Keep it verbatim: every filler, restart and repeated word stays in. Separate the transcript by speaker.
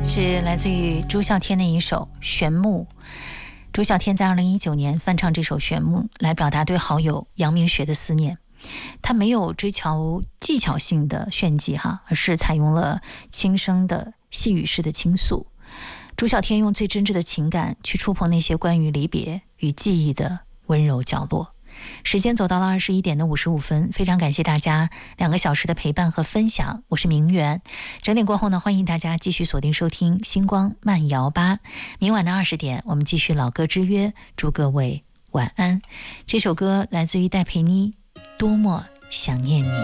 Speaker 1: 是来自于朱孝天的一首《玄木》。朱孝天在二零一九年翻唱这首《玄木》，来表达对好友杨明学的思念。他没有追求技巧性的炫技哈，而是采用了轻声的细语式的倾诉。朱孝天用最真挚的情感去触碰那些关于离别与记忆的温柔角落。时间走到了二十一点的五十五分，非常感谢大家两个小时的陪伴和分享，我是明媛。整点过后呢，欢迎大家继续锁定收听星光慢摇吧。明晚的二十点，我们继续老歌之约，祝各位晚安。这首歌来自于戴佩妮，多么想念你。